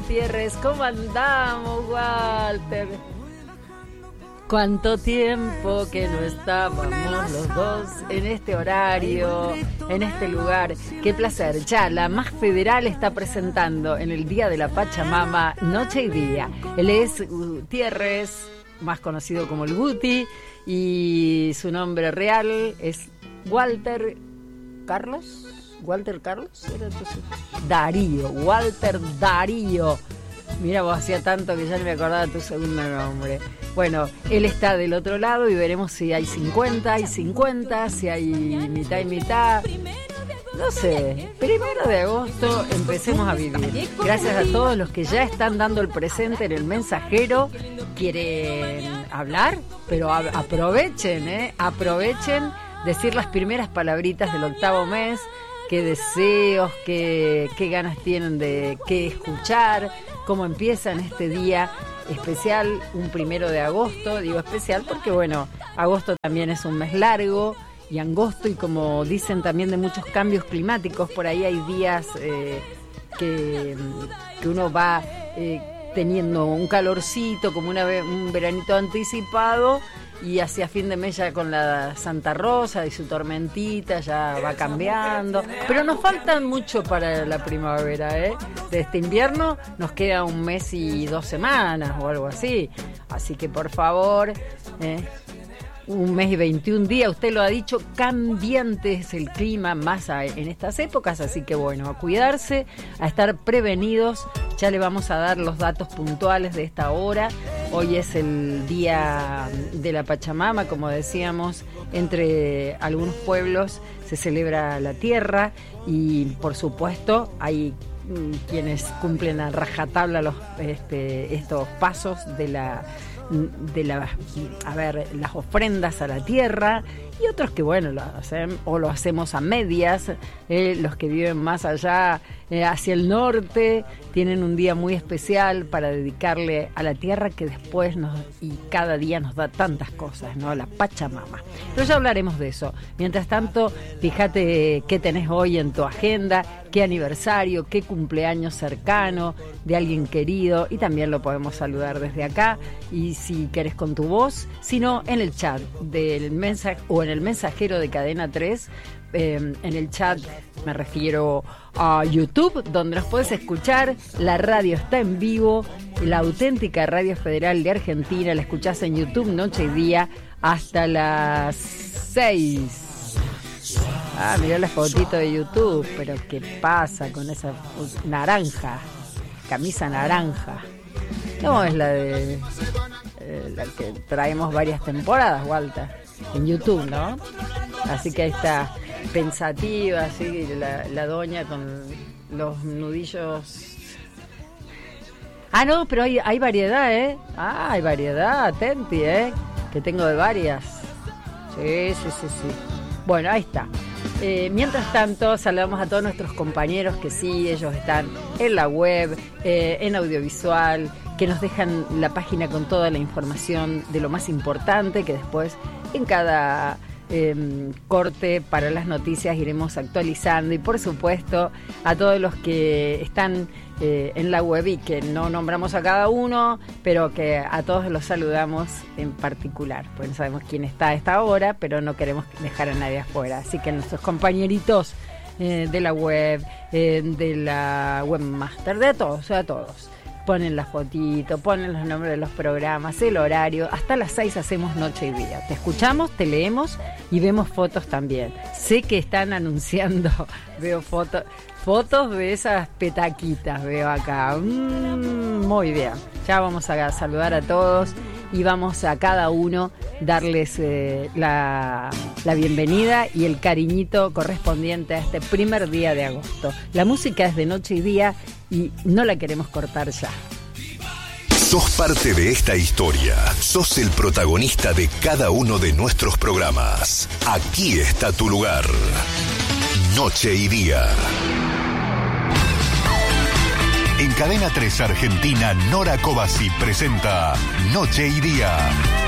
Gutiérrez. ¿Cómo andamos, Walter? ¿Cuánto tiempo que no estábamos los dos en este horario, en este lugar? Qué placer. Ya la Más Federal está presentando en el Día de la Pachamama Noche y Día. Él es Gutiérrez, más conocido como el Guti, y su nombre real es Walter Carlos. ¿Walter Carlos? Darío, Walter Darío. Mira, vos hacía tanto que ya no me acordaba tu segundo nombre. Bueno, él está del otro lado y veremos si hay 50 y 50, si hay mitad y mitad. No sé, 1 de agosto empecemos a vivir. Gracias a todos los que ya están dando el presente en el mensajero. ¿Quieren hablar? Pero aprovechen, aprovechen decir las primeras palabritas del octavo mes. Qué deseos, qué ganas tienen de qué escuchar, cómo empiezan este día especial, un 1 de agosto. Digo especial porque, bueno, agosto también es un mes largo y angosto, y como dicen también de muchos cambios climáticos, por ahí hay días que uno va teniendo un calorcito, como un veranito anticipado, y hacia fin de mes ya con la Santa Rosa y su tormentita ya va cambiando. Pero nos faltan mucho para la primavera, ¿eh? De este invierno nos queda 1 mes y 2 semanas o algo así. Así que por favor, 1 mes y 21 días, usted lo ha dicho, cambiante es el clima más en estas épocas, así que bueno, a cuidarse, a estar prevenidos. Ya le vamos a dar los datos puntuales de esta hora. Hoy es el día de la Pachamama, como decíamos, entre algunos pueblos se celebra la tierra y por supuesto hay quienes cumplen a rajatabla estos pasos de las ofrendas a la tierra, y otros que bueno lo hacemos a medias. Los que viven más allá hacia el norte tienen un día muy especial para dedicarle a la tierra, que después y cada día nos da tantas cosas, ¿no? La Pachamama. Pero ya hablaremos de eso. Mientras tanto, fíjate qué tenés hoy en tu agenda, qué aniversario, qué cumpleaños cercano de alguien querido, y también lo podemos saludar desde acá, y si querés con tu voz, sino en el chat del mensaje o en el mensajero de Cadena 3. En el chat me refiero a YouTube, donde nos puedes escuchar. La radio está en vivo, la auténtica Radio Federal de Argentina. La escuchás en YouTube noche y día hasta las 6. Mirá la fotito de YouTube, pero ¿qué pasa con esa naranja? Camisa naranja. No, es la de la que traemos varias temporadas, Walter, en YouTube, ¿no? Así que ahí está, pensativa, así, la doña con los nudillos. No, pero hay variedad, ¿eh? Hay variedad, atenti, que tengo de varias. Sí. Bueno, ahí está. Mientras tanto, saludamos a todos nuestros compañeros que sí, ellos están en la web, en audiovisual, que nos dejan la página con toda la información de lo más importante, que después en cada corte para las noticias iremos actualizando. Y por supuesto a todos los que están en la web y que no nombramos a cada uno, pero que a todos los saludamos en particular, pues no sabemos quién está a esta hora, pero no queremos dejar a nadie afuera. Así que nuestros compañeritos de la web, de la webmaster, a todos ponen la fotito, ponen los nombres de los programas, el horario. Hasta las 6 hacemos noche y día. Te escuchamos, te leemos y vemos fotos también. Sé que están anunciando, veo fotos de esas petaquitas, veo acá. Muy bien. Ya vamos a saludar a todos y vamos a cada uno darles la bienvenida y el cariñito correspondiente a este 1 día de agosto. La música es de noche y día y no la queremos cortar ya. Sos parte de esta historia. Sos el protagonista de cada uno de nuestros programas. Aquí está tu lugar. Noche y día. En Cadena 3 Argentina, Nora Cobasi presenta Noche y Día.